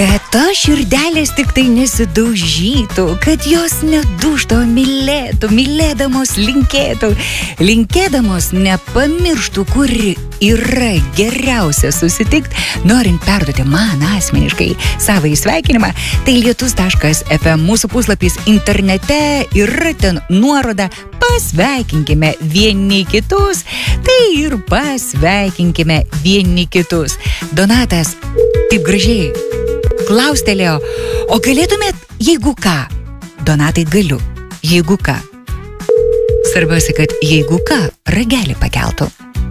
Kad to širdelės tik tai nesidaužytų, kad jos nedužto mylėtų, mylėdamos linkėtų, linkėdamos nepamirštų, kur yra geriausia susitikti, norint perduoti man asmeniškai savo įsveikinimą, tai lietus.fm mūsų puslapis internete yra ten nuoroda pasveikinkime vieni kitus, tai ir pasveikinkime vieni kitus. Donatas taip gražiai klaustelėjo, o galėtumėt, jeigu ką? Donatai, galiu, jeigu ką. Svarbiausia, kad jeigu ką, ragelį pakeltų.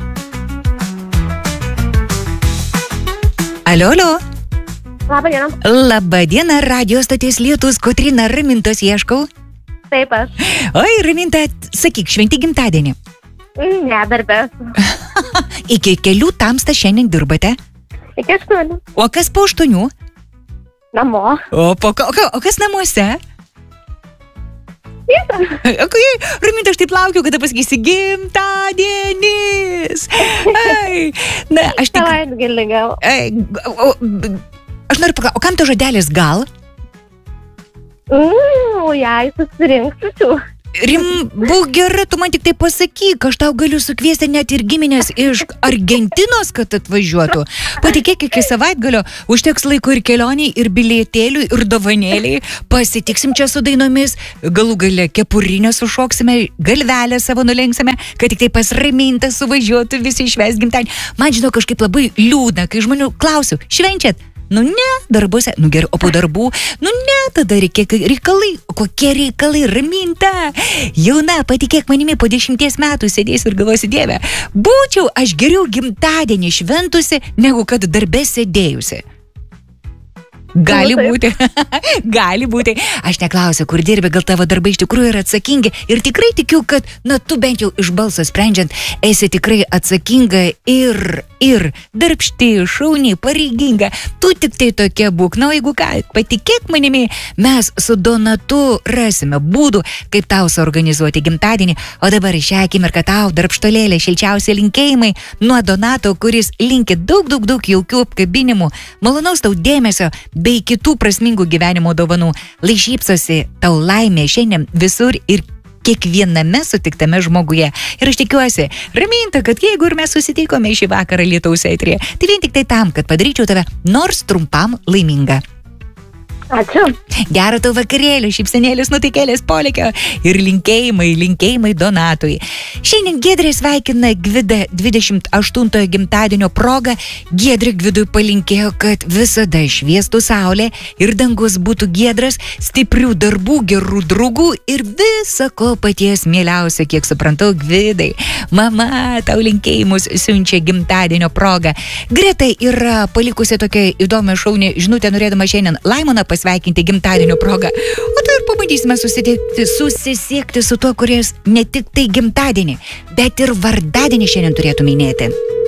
Alio. Labadiena. Labadiena, radio stoties Lietus, Kotryna, Ramintos ieškau. Taip aš. Oi, Raminta, sakyk, šventi gimtadienį. Ne, darbė. Iki kelių tamsta šiandien dirbate? Iki 8. O kas po 8? Namo. O kas namuose? Vieta. Raminta, aš taip laukiu, kada pasakysi gimtadienis. Na, aš tik... Savaitgalį gal. Aš noriu paklausti, o kam to žodelis gal? Jei susirinksiu. Būk gera, tu man tik tai pasakyk, aš tau galiu sukviesti net ir giminės iš Argentinos, kad atvažiuotų. Patikėk, iki savaitgalio užteks laiko ir kelioniai, ir bilietėliui, ir dovanėliai. Pasitiksim čia su dainomis, galų gale kepurinę sušoksime, galvelę savo nulenksime, kad tik tai pas Ramintą suvažiuotų visi švęs gimtadienį. Man žinau, kažkaip labai liūdna, kai žmonių klausiu, švenčiat? Nu ne, darbuose, nu gerai, o po darbų, nu ne, tada reikalai, o kokie reikalai, Raminta, jauna, patikėk manimi, po 10 metų sėdėsiu ir galvosi, Dieve, būčiau aš geriau gimtadienį šventusi, negu kad darbe sėdėjusi. Gali būti, gali būti. Aš neklausiu, kur dirbi, gal tavo darbai iš tikrųjų yra atsakingi ir tikrai tikiu, kad, na, tu bent jau iš balso sprendžiant, esi tikrai atsakinga ir darbšti, šauni, pareiginga. Tu tik tai tokia būk. Na, jeigu ką, patikėk manimi, mes su Donatu rasime būdų, kaip tau suorganizuoti gimtadienį. O dabar šią akimirką tau, darbštolėlė, šilčiausi linkėjimai nuo Donato, kuris linki daug jaukių apkabinimų, malonaus tau dėmesio bei kitų prasmingų gyvenimo dovanų. Lai šypsosi tau laimė šiandien visur ir kiekviename sutiktame žmoguje. Ir aš tikiuosi, Raminta, kad jeigu ir mes susitikome šį vakarą Lietaus eteryje, tai vien tik tai tam, kad padaryčiau tave nors trumpam laimingą. Ačiū. Gero tau vakarėlio, šypsenėlis, nutikėlės polėkio ir linkėjimai Donatui. Šiandien Giedrė sveikina Gvidą 28 gimtadienio progą. Giedrė Gvidui palinkėjo, kad visada šviestų saulė ir dangus būtų giedras, stiprių darbų, gerų draugų ir visa ko paties mieliausia, kiek suprantu, Gvidai. Mama tau linkėjimus siunčia gimtadienio progą. Greta yra palikusi tokią įdomią šaunį žinutę, norėdama šiandien Laimoną pasveikinti gimtadienio progą. O tai ir pabandysime susisiekti su tuo, kuris ne tik tai gimtadienį, bet ir vardadienį šiandien turėtų minėti.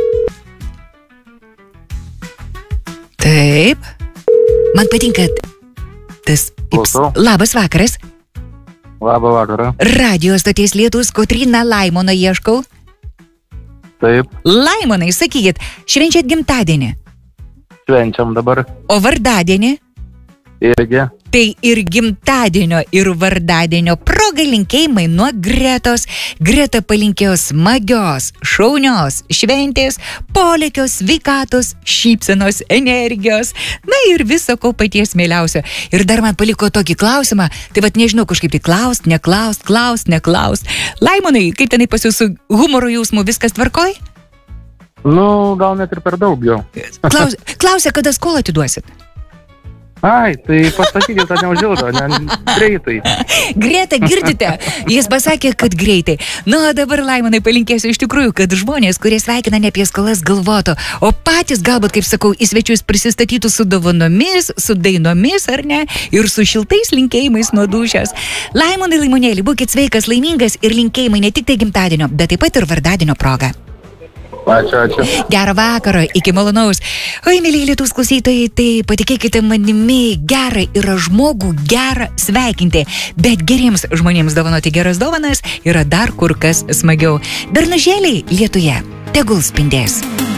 Taip. Man patinka tas... Labas vakaras. Labą vakarą. Radio stoties Lietus, Kotryna, Laimono ieškau. Taip. Laimonai, sakykit, švenčiat gimtadienį? Švenčiam dabar. O vardadienį? Irgi. Tai ir gimtadienio, ir vardadienio proga linkėjimai nuo Gretos. Greta palinkėjo smagios, šaunios šventės, polėkio, sveikatos, šypsenos, energijos, na ir viso ko paties mieliausio. Ir dar man paliko tokį klausimą, tai vat nežinau, kažkaip tai klaust. Laimonai, kaip tenai pas jūsų humoro jausmų, viskas tvarkoj? Nu, gal net ir per daug jau. Klausia, kada skolą atiduosit? Ai, tai pasakykit, kad neužilgo, greitai. Greta, girdite? Jis pasakė, kad greitai. Nu, o dabar, Laimonai, palinkėsiu iš tikrųjų, kad žmonės, kurie sveikina ne apie skolas, galvotų, o patys galbūt, kaip sakau, į svečius prisistatytų su dovanomis, su dainomis, ar ne, ir su šiltais linkėjimais nuo dūšios. Laimonai, Laimonėlį, būkit sveikas, laimingas ir linkėjimai ne tik tai gimtadienio, bet taip pat ir vardadienio proga. Ačiū. Gero vakaro, iki malonaus. Oi, mėlyje Lietaus klausytojai, tai patikėkite manimi, gera yra žmogų, gera sveikinti, bet geriems žmonėms dovanoti geras dovanas yra dar kur kas smagiau. Bernužėliai lietuje tegul spindės.